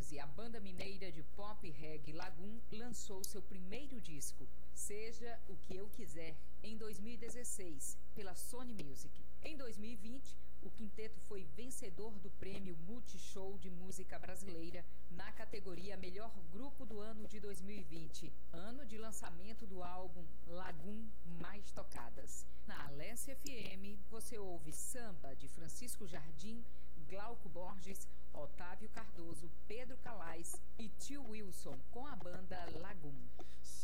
2015, a banda mineira de pop e reggae Lagoon lançou seu primeiro disco, Seja o que Eu Quiser, em 2016, pela Sony Music. Em 2020, o quinteto foi vencedor do prêmio Multishow de Música Brasileira na categoria Melhor Grupo do Ano de 2020, ano de lançamento do álbum Lagoon Mais Tocadas. Na Alessia FM, você ouve Samba, de Francisco Jardim, Glauco Borges, Otávio Cardoso, Pedro Calais e Tio Wilson, com a banda Lagoon.